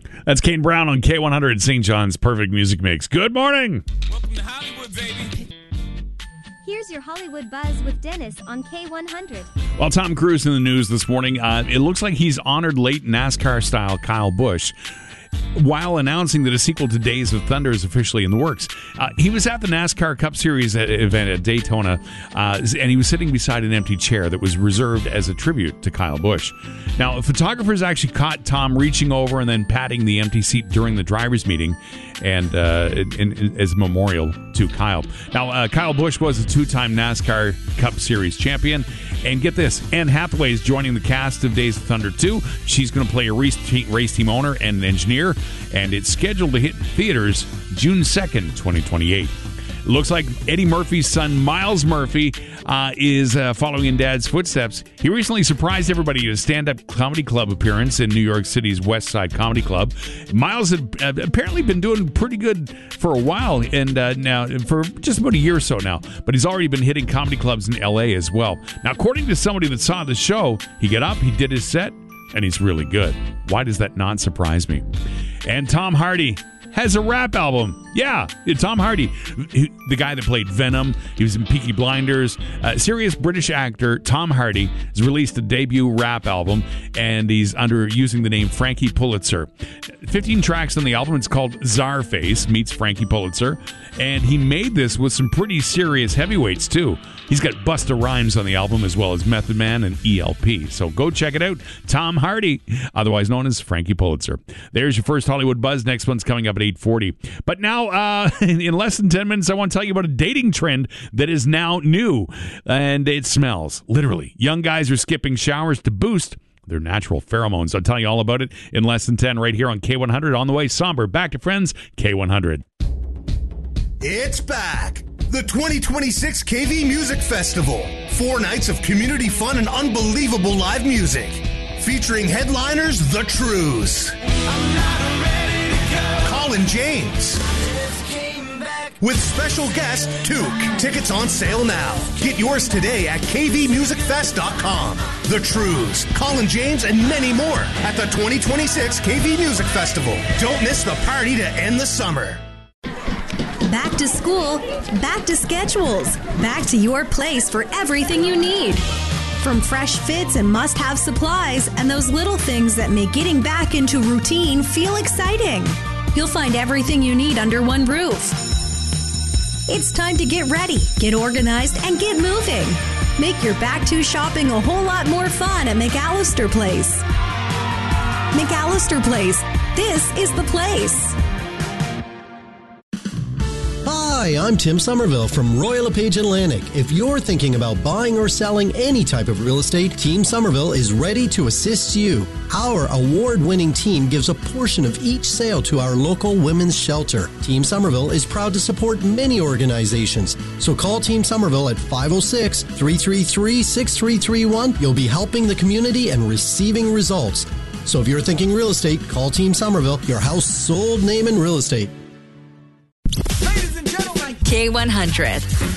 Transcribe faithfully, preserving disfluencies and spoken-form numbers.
That's Kane Brown on K one hundred, Saint John's Perfect Music Mix. Good morning. Welcome to Hollywood, baby. Here's your Hollywood Buzz with Dennis on K one hundred. Well, Tom Cruise in the news this morning. Uh, it looks like he's honored late NASCAR style Kyle Busch while announcing that a sequel to Days of Thunder is officially in the works. Uh, he was at the NASCAR Cup Series event at Daytona, uh, and he was sitting beside an empty chair that was reserved as a tribute to Kyle Busch. Now, photographers actually caught Tom reaching over and then patting the empty seat during the driver's meeting, and uh, in, in, as a memorial to Kyle. Now, uh, Kyle Busch was a two-time NASCAR Cup Series champion, and get this, Anne Hathaway is joining the cast of Days of Thunder two. She's going to play a race team, race team owner and an engineer, and it's scheduled to hit theaters June second, twenty twenty-eight. It looks like Eddie Murphy's son, Miles Murphy, uh, is uh, following in Dad's footsteps. He recently surprised everybody at a stand-up comedy club appearance in New York City's West Side Comedy Club. Miles had uh, apparently been doing pretty good for a while, and uh, now for just about a year or so now. But he's already been hitting comedy clubs in L A as well. Now, according to somebody that saw the show, he got up, he did his set, and he's really good. Why does that not surprise me? And Tom Hardy has a rap album. Yeah, Tom Hardy, the guy that played Venom. He was in Peaky Blinders. Uh, serious British actor Tom Hardy has released a debut rap album, and he's under using the name Frankie Pulitzer. fifteen tracks on the album. It's called Czarface meets Frankie Pulitzer, and he made this with some pretty serious heavyweights too. He's got Busta Rhymes on the album, as well as Method Man and E L P. So go check it out. Tom Hardy, otherwise known as Frankie Pulitzer. There's your first Hollywood Buzz. Next one's coming up at eight forty. But now, uh, in less than ten minutes, I want to tell you about a dating trend that is now new. And it smells. Literally. Young guys are skipping showers to boost their natural pheromones. I'll tell you all about it in less than ten right here on K one hundred. On the way, somber. Back to Friends, K one hundred. It's back. The twenty twenty-six K V Music Festival. Four nights of community fun and unbelievable live music. Featuring headliners, The Trues. Colin James. With special guest, Took. Tickets on sale now. Get yours today at k v music fest dot com. The Trues, Colin James, and many more at the twenty twenty-six K V Music Festival. Don't miss the party to end the summer. Back to school, back to schedules, back to your place for everything you need. From fresh fits and must-have supplies and those little things that make getting back into routine feel exciting. You'll find everything you need under one roof. It's time to get ready, get organized, and get moving. Make your back-to shopping a whole lot more fun at McAllister Place. McAllister Place. This is the place. Hi, I'm Tim Somerville from Royal LePage Atlantic. If you're thinking about buying or selling any type of real estate, Team Somerville is ready to assist you. Our award-winning team gives a portion of each sale to our local women's shelter. Team Somerville is proud to support many organizations. So call Team Somerville at five oh six, three three three, six three three one. You'll be helping the community and receiving results. So if you're thinking real estate, call Team Somerville, your house sold name in real estate. K one hundred.